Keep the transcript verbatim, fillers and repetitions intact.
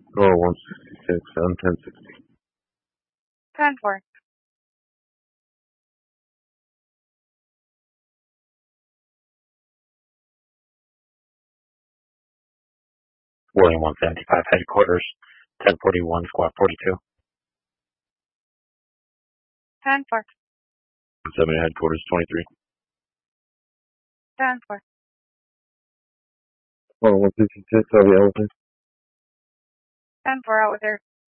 Roll one sixty-six on ten sixty. ten four. William one seventy-five headquarters, ten forty-one, squad forty-two. ten four. one seventy headquarters, twenty-three. ten four. Roll one sixty-six on the elephant. ten four out with her.